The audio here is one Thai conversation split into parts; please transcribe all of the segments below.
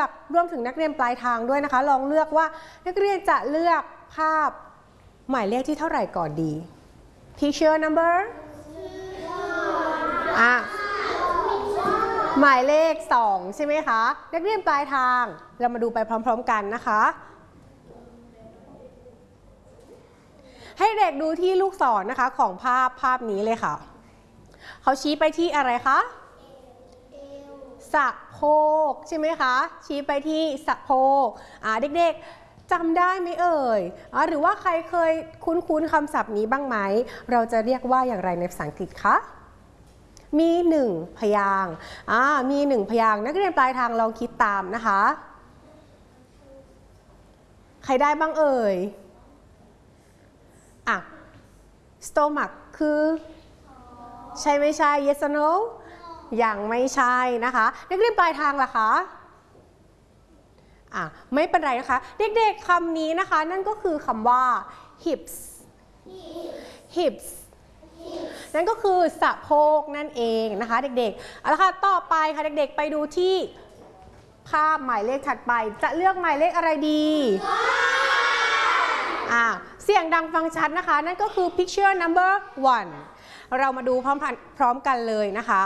อกรวมถึงนักเรียนปลายทางด้วยนะคะลองเลือกว่านักเรียนจะเลือกภาพหมายเลขที่เท่าไหร่ก่อนดี Picture number หมายเลข2ใช่ไหมคะนักเรียนปลายทางเรามาดูไปพร้อมๆกันนะคะให้เด็กดูที่ลูกศรนะคะของภาพนี้เลยค่ะเขาชี้ไปที่อะไรคะสะโพกใช่ไหมคะชี้ไปที่สะโพกเด็กๆจำได้ไหมเอ่ยหรือว่าใครเคยคุ้นคำศัพท์นี้บ้างไหมเราจะเรียกว่าอย่างไรในภาษาอังกฤษคะมี1พยางค์มี1พยางค์นักเรียนปลายทางลองคิดตามนะคะใครได้บ้างเอ่ยstomach คือใช่ไม่ใช่ yes or no ยังไม่ใช่นะคะนักเรียนปลายทางล่ะคะไม่เป็นไรนะคะเด็กๆคำนี้นะคะนั่นก็คือคำว่า hips นั่นก็คือสะโพกนั่นเองนะคะเด็กๆเอาละค่ะต่อไปค่ะเด็กๆไปดูที่ภาพหมายเลขถัดไปจะเลือกหมายเลขอะไรดีเสียงดังฟังชัดนะคะนั่นก็คือ picture number 1เรามาดูพร้อมกันเลยนะคะ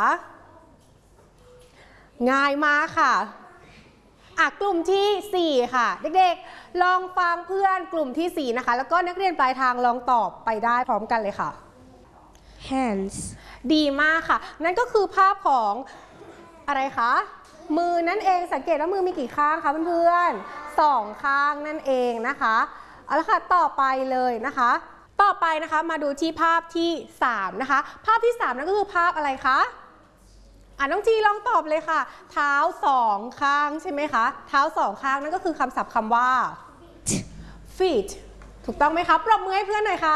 ง่ายมากค่ะกลุ่มที่4ค่ะเด็กๆลองฟังเพื่อนกลุ่มที่4นะคะแล้วก็นักเรียนปลายทางลองตอบไปได้พร้อมกันเลยค่ะ hands ดีมากค่ะนั่นก็คือภาพของอะไรคะมือนั่นเองสังเกตว่ามือมีกี่ข้างคะเพื่อนๆ2ข้างนั่นเองนะคะเอาละค่ะต่อไปเลยนะคะต่อไปนะคะมาดูที่ภาพที่3นะคะภาพที่3นั่นก็คือภาพอะไรคะน้องจีลองตอบเลยค่ะเท้า2ข้างใช่ไหมคะเท้า2ข้างนั่นก็คือคำศัพท์คำว่า feet ถูกต้องไหมคะปรบมือให้เพื่อนหน่อยค่ะ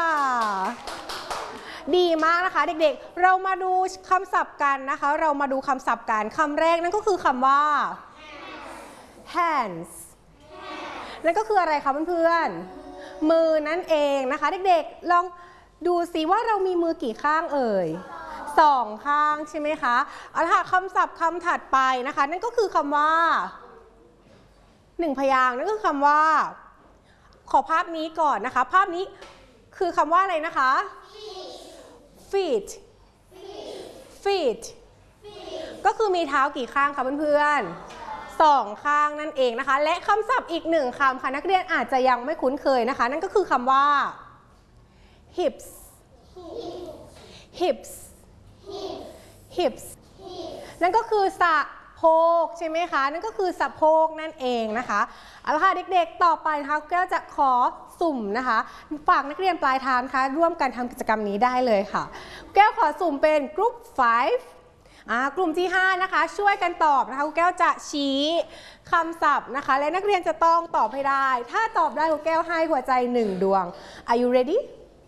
ดีมากนะคะเด็กๆเรามาดูคำศัพท์กันนะคะเรามาดูคำศัพท์กันคำแรกนั่นก็คือคำว่า hands นั่นก็คืออะไรคะเพื่อนๆมือนั่นเองนะคะเด็กๆลองดูสิว่าเรามีมือกี่ข้างเอ่ย2ข้างใช่ไหมคะเอาละค่ะคำศัพท์คำถัดไปนะคะนั่นก็คือคำว่า1พยางค์นั่นก็คือคำว่าขอภาพนี้ก่อนนะคะภาพนี้คือคำว่าอะไรนะคะ feet ก็คือมีเท้ากี่ข้างคะเพื่อนๆ2ข้างนั่นเองนะคะและคำศัพท์อีก1คำค่ะนักเรียนอาจจะยังไม่คุ้นเคยนะคะนั่นก็คือคำว่า hips นั่นก็คือสะโพกใช่ไหมคะนั่นก็คือสะโพกนั่นเองนะคะเอาละค่ะเด็กๆต่อไปนะคะแก้วจะขอสุ่มนะคะฝากนักเรียนปลายทางนะคะร่วมกันทำกิจกรรมนี้ได้เลยค่ะแก้วขอสุ่มเป็นกลุ่ม5กลุ่มที่5นะคะช่วยกันตอบนะคะแก้วจะชี้คำศัพท์นะคะและนักเรียนจะต้องตอบให้ได้ถ้าตอบได้แก้วให้หัวใจ1ดวง Are you ready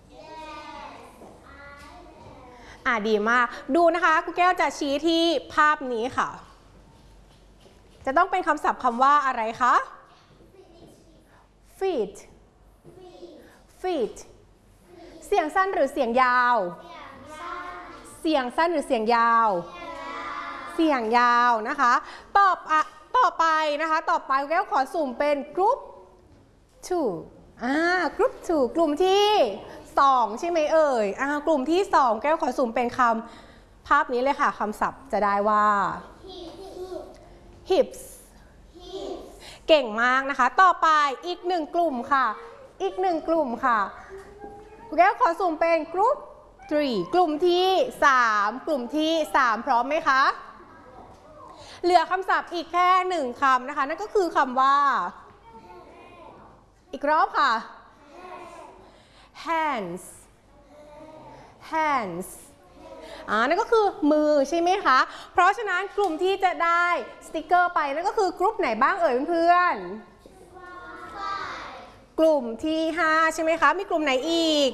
ดีมากดูนะคะครูแก้วจะชี้ที่ภาพนี้ค่ะจะต้องเป็นคำศัพท์คำว่าอะไรคะ feet เสียงสั้นหรือเสียงยาวเสียงสั้นหรือเสียงยาวเสียงยาวนะคะต่อไปนะคะต่อไปครูแก้วขอสุ่มเป็น group 2group 2กลุ่มที่2ใช่ไหมเอ่ยกลุ่มที่2แก้วขอสุ่มเป็นคำภาพนี้เลยค่ะคำศัพท์จะได้ว่า hips เก่งมากนะคะต่อไปอีก1กลุ่มค่ะแก้วขอสุ่มเป็น group 3กลุ่มที่3พร้อมไหมคะเหลือคำศัพท์อีกแค่1คำนะคะนั่นก็คือคำว่าอีกรอบค่ะhands นั่นก็คือมือใช่ไหมคะเพราะฉะนั้นกลุ่มที่จะได้สติกเกอร์ไปนั่นก็คือกลุ่มไหนบ้างเอ่ยเพื่อนๆกลุ่มที่5ใช่ไหมคะมีกลุ่มไหนอีก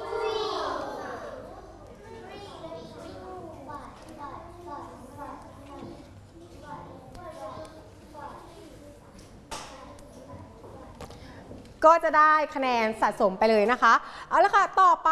ก็จะได้คะแนนสะสมไปเลยนะคะเอาละค่ะต่อไป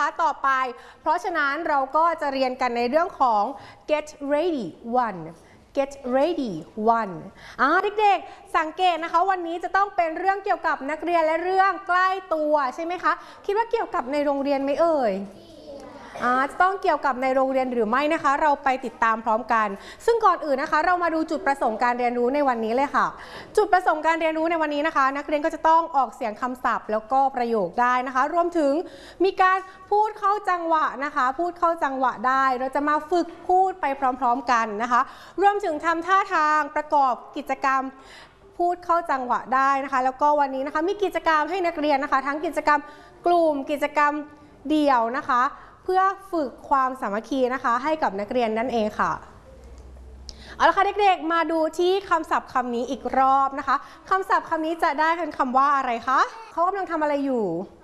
เพราะฉะนั้นเราก็จะเรียนกันในเรื่องของ get ready 1 get ready 1เด็กๆสังเกตนะคะวันนี้จะต้องเป็นเรื่องเกี่ยวกับนักเรียนและเรื่องใกล้ตัวใช่ไหมคะคิดว่าเกี่ยวกับในโรงเรียนไหมเอ่ยจะต้องเกี่ยวกับในโรงเรียนหรือไม่นะคะเราไปติดตามพร้อมกันซึ่งก่อนอื่นนะคะเรามาดูจุดประสงค์การเรียนรู้ในวันนี้เลยค่ะจุดประสงค์การเรียนรู้ในวันนี้นะคะนักเรียนก็จะต้องออกเสียงคำศัพท์แล้วก็ประโยคได้นะคะรวมถึงมีการพูดเข้าจังหวะนะคะพูดเข้าจังหวะได้เราจะมาฝึกพูดไปพร้อมๆกันนะคะรวมถึงทำท่าทางประกอบกิจกรรมพูดเข้าจังหวะได้นะคะแล้วก็วันนี้นะคะมีกิจกรรมให้นักเรียนนะคะทั้งกิจกรรมกลุ่มกิจกรรมเดี่ยวนะคะเพื่อฝึกความสามัคคีนะคะให้กับนักเรียนนั่นเองค่ะเอาละค่ะเด็กๆมาดูที่คำศัพท์คำนี้อีกรอบนะคะคำศัพท์คำนี้จะได้เป็นคำว่าอะไรคะเขากำลังทำอะไรอยู่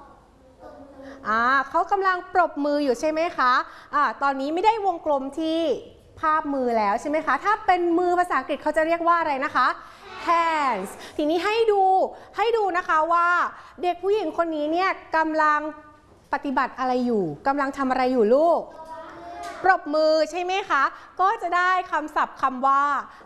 เขากำลังปรบมืออยู่ใช่ไหมคะตอนนี้ไม่ได้วงกลมที่ภาพมือแล้วใช่ไหมคะถ้าเป็นมือภาษาอังกฤษเขาจะเรียกว่าอะไรนะคะ hands ทีนี้ให้ดูนะคะว่าเด็กผู้หญิงคนนี้เนี่ยกำลังปฏิบัติอะไรอยู่กำลังทำอะไรอยู่ลูกปรบมือใช่ไหมคะก็จะได้คำศัพท์คำว่า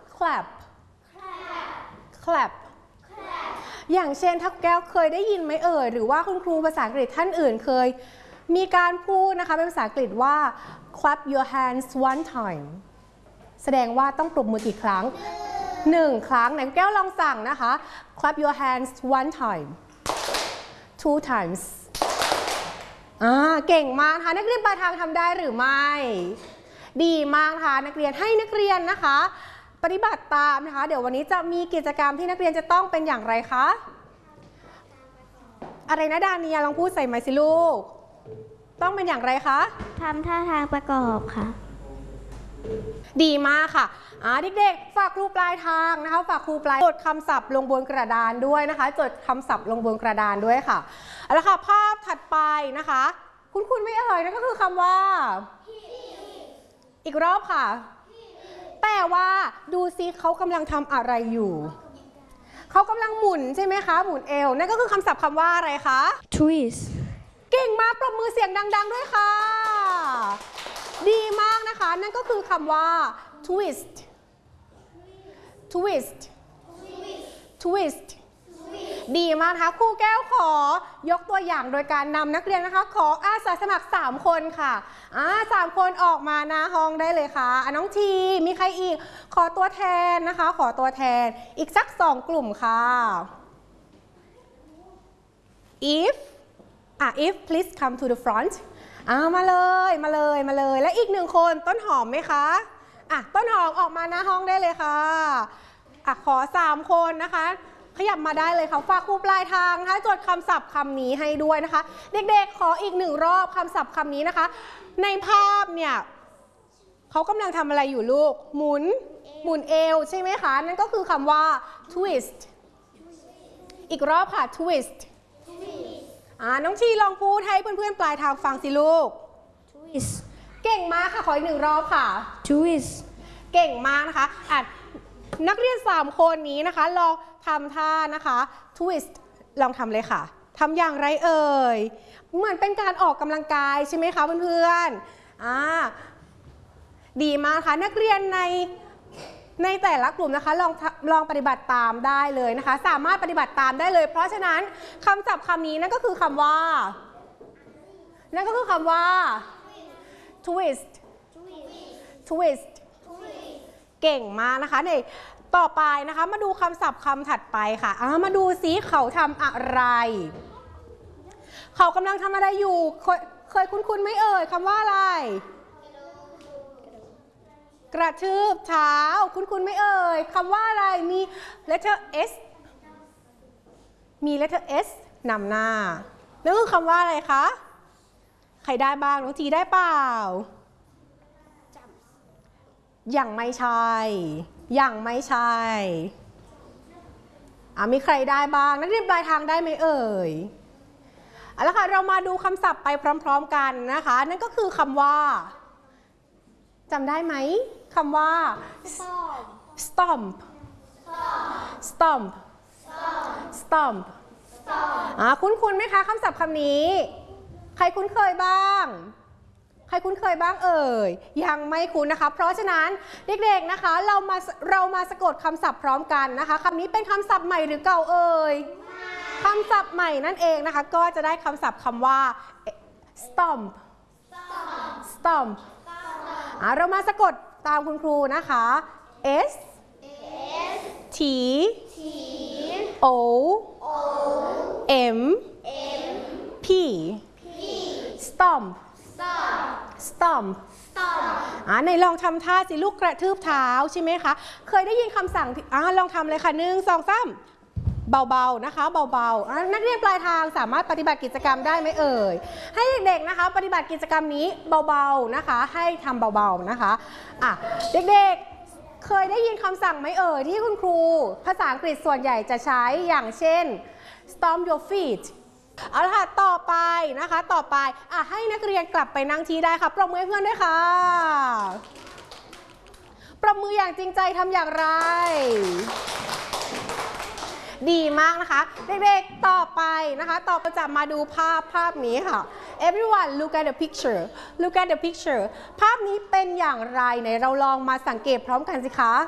clap อย่างเช่นถ้าแก้วเคยได้ยินไหมเอ่ยหรือว่าคุณครูภาษาอังกฤษท่านอื่นเคยมีการพูดนะคะเป็นภาษาอังกฤษว่า clap your hands one time แสดงว่าต้องปรบมือกี่ครั้ง1 ครั้งไหนแก้วลองสั่งนะคะ clap your hands one time 2 timesเก่งมากค่ะนักเรียนปลายทางทำได้หรือไม่ดีมากค่ะนักเรียนให้นักเรียนนะคะปฏิบัติตามนะคะเดี๋ยววันนี้จะมีกิจกรรมที่นักเรียนจะต้องเป็นอย่างไรคะอะไรนะดาเนียลองพูดใส่ไมค์สิลูกต้องเป็นอย่างไรคะทำท่าทางประกอบค่ะดีมากค่ะเด็กๆฝากครูปลายทางนะคะฝากครูปลายจดคำศัพท์ลงบนกระดานด้วยนะคะจดคำศัพท์ลงบนกระดานด้วยค่ะเอาละค่ะภาพถัดไปนะคะคุณไม่เอ่ยนั่นก็คือคำว่าอีกรอบค่ะแต่ว่าดูซิเขากำลังทำอะไรอยู่เขากำลังหมุนใช่ไหมคะหมุนเอวนั่นก็คือคำศัพท์คำว่าอะไรคะ twist เก่งมากปรบมือเสียงดังๆด้วยค่ะดีมากนะคะนั่นก็คือคำว่า twist ดีมากนะคะครูแก้วขอยกตัวอย่างโดยการนำนักเรียนนะคะขออาสาสมัคร3 คนค่ะ3 คนออกมาหน้าห้องได้เลยค่ะน้องทีมีใครอีกขอตัวแทนนะคะขอตัวแทนอีกสัก2 กลุ่มค่ะ if please come to the frontมาเลยและอีก1 คนต้นหอมไหมคะต้นหอมออกมาหน้าห้องได้เลยค่ะขอ3 คนนะคะขยับมาได้เลยค่ะฝากครูปลายทางนะคะจดคำศัพท์คำนี้ให้ด้วยนะคะเด็กๆขออีก1 รอบคำศัพท์คำนี้นะคะในภาพเนี่ยเขากำลังทำอะไรอยู่ลูกหมุนเอวใช่ไหมคะนั่นก็คือคำว่า twist อีกรอบค่ะ twist น้องชีลองพูดให้เพื่อนๆปลายทางฟังสิลูก twist เก่งมากค่ะขออีก1 รอบค่ะ twist เก่งมากนะคะนักเรียน3 คนนี้นะคะลองทำท่านะคะ twist ลองทำเลยค่ะทำอย่างไรเอ่ยเหมือนเป็นการออกกำลังกายใช่ไหมคะเพื่อนๆดีมากค่ะนักเรียนในแต่ละกลุ่มนะคะลองปฏิบัติตามได้เลยนะคะสามารถปฏิบัติตามได้เลยเพราะฉะนั้นคำศัพท์คำนี้นั่นก็คือคำว่า twist เก่งมากนะคะในต่อไปนะคะมาดูคำศัพท์คำถัดไปค่ะมาดูซิเขาทำอะไรเขากำลังทำอะไรอยู่เคยคุ้นๆไหมเอ่ยคำว่าอะไรกระทืบเท้าคุ้นๆไหมเอ่ยคำว่าอะไรมี letter S นำหน้านั่นคือคำว่าอะไรคะใครได้บ้างน้องทีได้เปล่ายังไม่ใช่มีใครได้บ้างนักเรียนปลายทางได้ไหมเอ่ยเอาละค่ะเรามาดูคำศัพท์ไปพร้อมๆกันนะคะนั่นก็คือคำว่าจำได้ไหมคำว่า stomp คุ้นๆไหมคะคำศัพท์คำนี้ใครคุ้นเคยบ้างใครคุ้นเคยบ้างเอ่ยยังไม่คุ้นนะคะ เพราะฉะนั้นเด็กๆนะคะเรามาสะกดคำศัพท์พร้อมกันนะคะคำนี้เป็นคำศัพท์ใหม่หรือเก่าเอ่ยคำศัพท์ใหม่นั่นเองนะคะก็จะได้คำศัพท์คำว่า stomp เรามาสะกดตามคุณครูนะคะ S T O M P stomp ไหนลองทำท่าสิลูกกระทืบเท้าใช่ไหมคะเคยได้ยินคำสั่งลองทำเลยค่ะ1 2 3เบาๆนะคะเบาๆนักเรียนปลายทางสามารถปฏิบัติกิจกรรมได้ไหมเอ่ยให้เด็กๆนะคะปฏิบัติกิจกรรมนี้เบาๆนะคะให้ทำเบาๆนะคะเด็กๆเคยได้ยินคำสั่งไหมเอ่ยที่คุณครูภาษาอังกฤษส่วนใหญ่จะใช้อย่างเช่น stomp your feet เอาละค่ะต่อไปนะคะให้นักเรียนกลับไปนั่งที่ได้ค่ะปรบมือให้เพื่อนด้วยค่ะปรบมืออย่างจริงใจทำอย่างไรดีมากนะคะเด็กๆต่อไปนะคะต่อไปจะมาดูภาพนี้ค่ะ everyone look at the picture ภาพนี้เป็นอย่างไรไหนเราลองมาสังเกตพร้อมกันสิคะ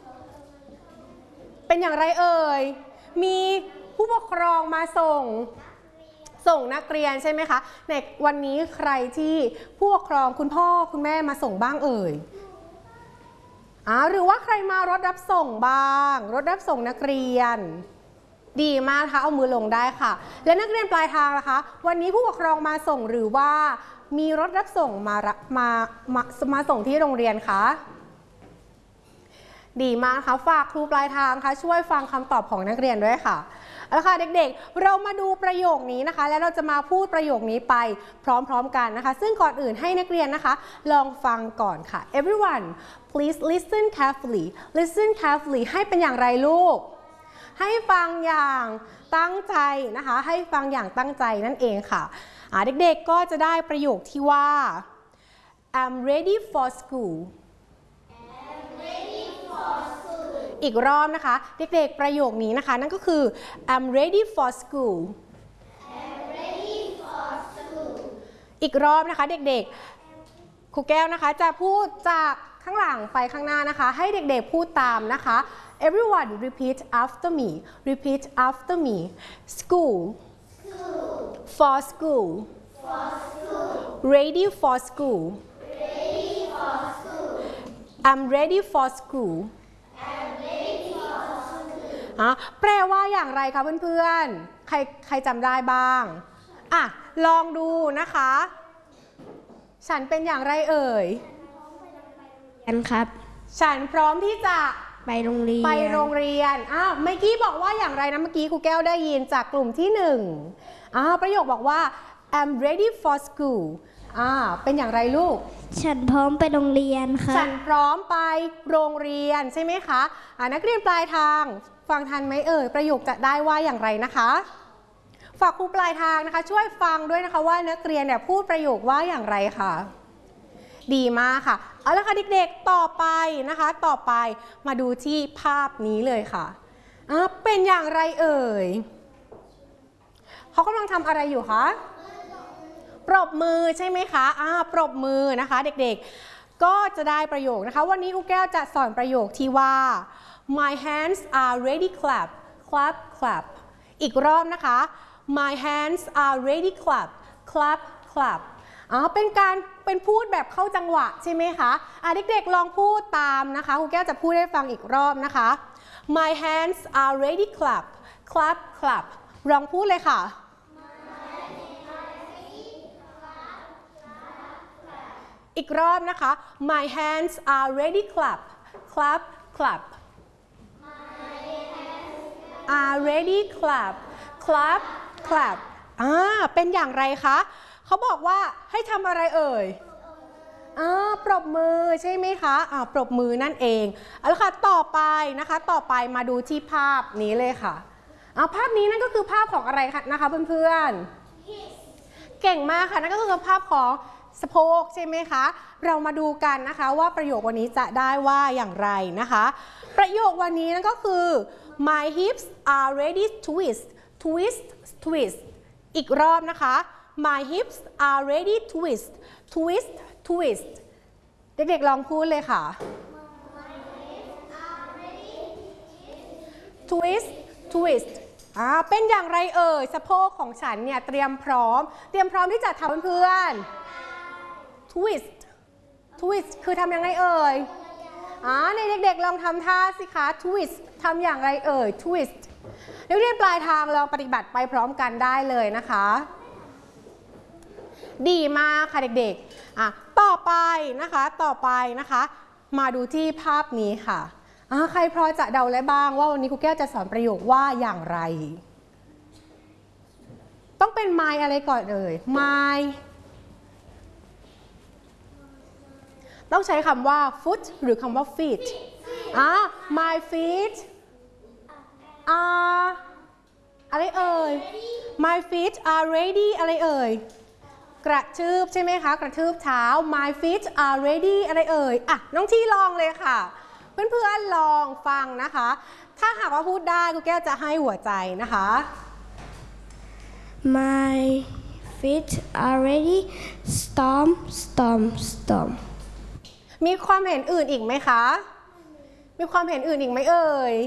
เป็นอย่างไรเอ่ยมีผู้ปกครองมาส่งนักเรียนใช่ไหมคะในวันนี้ใครที่ผู้ปกครองคุณพ่อคุณแม่มาส่งบ้างเอ่ยหรือว่าใครมารถรับส่งบ้างรถรับส่งนักเรียนดีมากค่ะเอามือลงได้ค่ะและนักเรียนปลายทางล่ะคะวันนี้ผู้ปกครองมาส่งหรือว่ามีรถรับส่งมาส่งที่โรงเรียนคะดีมากค่ะฝากครูปลายทางค่ะช่วยฟังคำตอบของนักเรียนด้วยค่ะเอาละค่ะเด็กๆเรามาดูประโยคนี้นะคะแล้วเราจะมาพูดประโยคนี้ไปพร้อมๆกันนะคะซึ่งก่อนอื่นให้นักเรียนนะคะลองฟังก่อนค่ะ everyone please listen carefully ให้เป็นอย่างไรลูกให้ฟังอย่างตั้งใจนะคะให้ฟังอย่างตั้งใจนั่นเองค่ะเด็กๆก็จะได้ประโยคที่ว่า I'm ready for school อีกรอบนะคะเด็กๆประโยคนี้นะคะนั่นก็คือ I'm ready for school อีกรอบนะคะเด็กๆครูแก้วนะคะจะพูดจากข้างหลังไปข้างหน้านะคะให้เด็กๆพูดตามนะคะ Everyone repeat after me School for school Ready for school I'm ready for school แปลว่าอย่างไรคะเพื่อนๆใครจำได้บ้างลองดูนะคะฉันเป็นอย่างไรเอ่ยครับฉันพร้อมที่จะไปโรงเรียนเมื่อกี้บอกว่าอย่างไรนะเมื่อกี้ครูแก้วได้ยินจากกลุ่มที่1ประโยคบอกว่า I'm ready for school เป็นอย่างไรลูกฉันพร้อมไปโรงเรียนค่ะฉันพร้อมไปโรงเรียนใช่ไหมคะนักเรียนปลายทางฟังทันไหมเอ่ยประโยคจะได้ว่าอย่างไรนะคะฝากครูปลายทางนะคะช่วยฟังด้วยนะคะว่านักเรียนเนี่ยพูดประโยคว่าอย่างไรค่ะดีมากค่ะเอาละค่ะเด็กๆต่อไปนะคะต่อไปมาดูที่ภาพนี้เลยค่ะเป็นอย่างไรเอ่ยเขากำลังทำอะไรอยู่คะปรบมือใช่ไหมคะปรบมือนะคะเด็กๆก็จะได้ประโยคนะคะวันนี้ครูแก้วจะสอนประโยคที่ว่า My hands are ready clap อีกรอบนะคะ My hands are ready clap เป็นพูดแบบเข้าจังหวะใช่ไหมคะเด็กๆลองพูดตามนะคะครูแก้วจะพูดให้ฟังอีกรอบนะคะ My hands are ready clap ลองพูดเลยค่ะอีกรอบนะคะ My hands are ready clap are ready clap เป็นอย่างไรคะเขาบอกว่าให้ทำอะไรเอ่ยปรบมือใช่ไหมคะปรบมือนั่นเองเอาละค่ะต่อไปมาดูที่ภาพนี้เลยค่ะภาพนี้นั่นก็คือภาพของอะไรนะคะเพื่อนๆเก่งมากค่ะนั่นก็คือภาพของสะโพกใช่ไหมคะเรามาดูกันนะคะว่าประโยควันนี้จะได้ว่าอย่างไรนะคะประโยควันนี้นั่นก็คือ My hips are ready twist อีกรอบนะคะ My hips are ready twist twist เด็กๆลองพูดเลยค่ะ twist twist เป็นอย่างไรเอ่ยสะโพกของฉันเนี่ยเตรียมพร้อมที่จะทำเพื่อนๆ twist twist คือทำยังไงเอ่ยในเด็กๆลองทำท่าสิคะ twist ทำอย่างไรเอ่ย twist นักเรียนปลายทางลองปฏิบัติไปพร้อมกันได้เลยนะคะดีมากค่ะเด็กๆต่อไปนะคะมาดูที่ภาพนี้ค่ะใครพอจะเดาได้บ้างว่าวันนี้ครูแก้วจะสอนประโยคว่าอย่างไรต้องเป็น my อะไรก่อนเอ่ย my ต้องใช้คำว่า foot หรือคำว่า feet my feet are อะไรเอ่ย my feet are ready อะไรเอ่ยกระทืบใช่ไหมคะกระทืบเท้า my feet are ready อะไรเอ่ยน้องที่ลองเลยค่ะเพื่อนๆลองฟังนะคะถ้าหากว่าพูดได้ครูแก้วจะให้หัวใจนะคะ My feet are ready stomp stomp stomp มีความเห็นอื่นอีกไหมคะมีความเห็นอื่นอีกไหมเอ่ย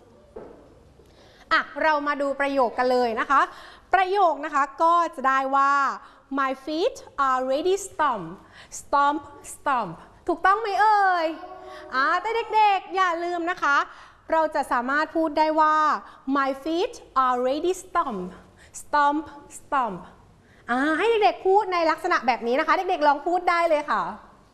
เรามาดูประโยคกันเลยนะคะประโยคนะคะก็จะได้ว่า my feet are ready stomp stomp stomp ถูกต้องไหมเอ่ยแต่เด็กๆอย่าลืมนะคะเราจะสามารถพูดได้ว่า my feet are ready stomp stomp stomp ให้เด็กๆพูดในลักษณะแบบนี้นะคะเด็กๆลองพูดได้เลยค่ะ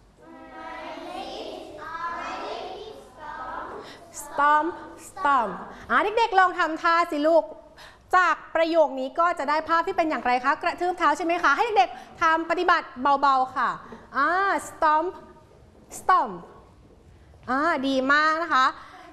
stomp stomp เด็กๆลองทำท่าสิลูกจากประโยคนี้ก็จะได้ภาพที่เป็นอย่างไรคะกระทืบเท้าใช่ไหมคะให้เด็กๆทำปฏิบัติเบาๆค่ะstomp stomp ดีมากนะคะ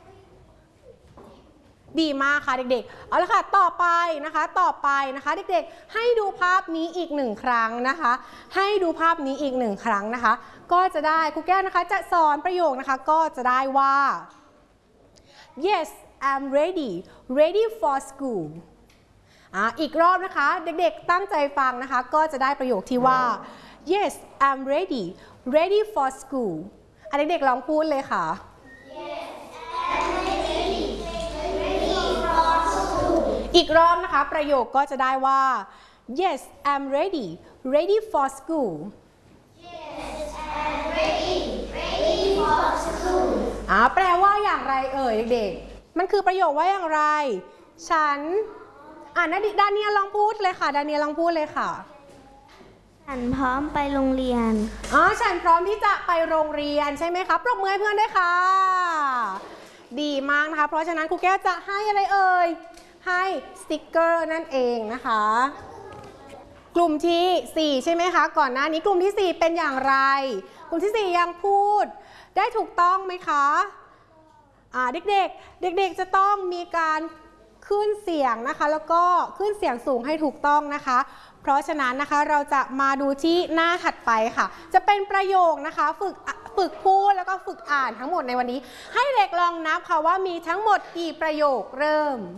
ดีมากค่ะเด็กๆเอาละค่ะต่อไปนะคะเด็กๆให้ดูภาพนี้อีกหนึ่งครั้งนะคะให้ดูภาพนี้อีกหนึ่งครั้งนะคะก็จะได้ครูแก้วนะคะจะสอนประโยคนะคะก็จะได้ว่า yes I'm ready for school อีกรอบนะคะเด็กๆตั้งใจฟังนะคะก็จะได้ประโยคที่ว่า yes I'm ready for school เด็กๆลองพูดเลยค่ะ yes I'm ready for school อีกรอบนะคะประโยคก็จะได้ว่า yes I'm ready for school yes I'm ready for school แปลว่าอย่างไรเอ่ยเด็กๆมันคือประโยคว่าอย่างไรฉันดาเนียลองพูดเลยค่ะดาเนียลองพูดเลยค่ะฉันพร้อมไปโรงเรียนฉันพร้อมที่จะไปโรงเรียนใช่ไหมคะปรบมือให้เพื่อนด้วยค่ะดีมากนะคะเพราะฉะนั้นครูแก้วจะให้อะไรเอ่ยให้สติกเกอร์นั่นเองนะคะกลุ่มที่4ใช่ไหมคะก่อนหน้านี้กลุ่มที่4เป็นอย่างไรกลุ่มที่4ยังพูดได้ถูกต้องไหมคะเด็กๆจะต้องมีการขึ้นเสียงนะคะแล้วก็ขึ้นเสียงสูงให้ถูกต้องนะคะเพราะฉะนั้นนะคะเราจะมาดูที่หน้าถัดไปค่ะจะเป็นประโยคนะคะฝึกพูดแล้วก็ฝึกอ่านทั้งหมดในวันนี้ให้เด็กลองนับค่ะว่ามีทั้งหมดกี่ประโยคเริ่ม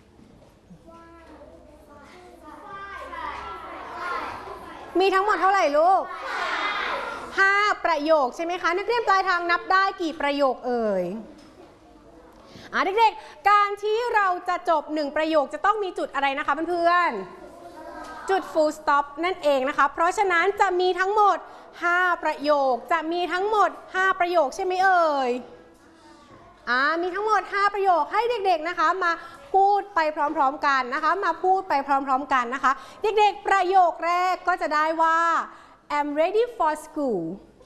มีทั้งหมดเท่าไหร่ลูก5ประโยคใช่ไหมคะนักเรียนปลายทางนับได้กี่ประโยคเอ่ยเด็กๆการที่เราจะจบ1ประโยคจะต้องมีจุดอะไรนะคะเพื่อนๆจุด full stop นั่นเองนะคะเพราะฉะนั้นจะมีทั้งหมด5ประโยคใช่ไหมเอ่ยมีทั้งหมด5ประโยคให้เด็กๆนะคะมาพูดไปพร้อมๆกันนะคะนะคะเด็กๆประโยคแรกก็จะได้ว่า I'm ready for school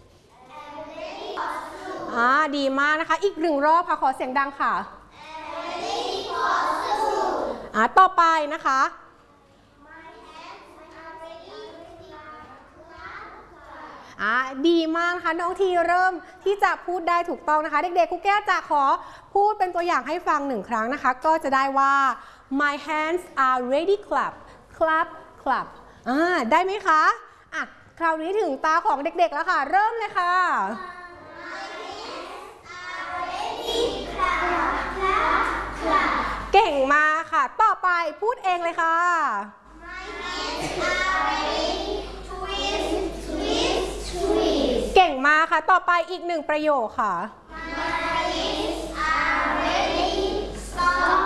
ดีมากนะคะอีก1รอบค่ะขอเสียงดังค่ะต่อไปนะคะดีมากนะคะน้องทีเริ่มที่จะพูดได้ถูกต้องนะคะเด็กๆครูแก้วจะขอพูดเป็นตัวอย่างให้ฟัง1ครั้งนะคะก็จะได้ว่า my hands are ready clap clap clap ได้ไหมคะคราวนี้ถึงตาของเด็กๆแล้วค่ะเริ่มเลยค่ะเก่งมากค่ะต่อไปพูดเองเลยค่ะ My hands are ready twist twist เก่งมากค่ะ ต่อไปอีกหนึ่งประโยคค่ะ My kids are ready. Stop.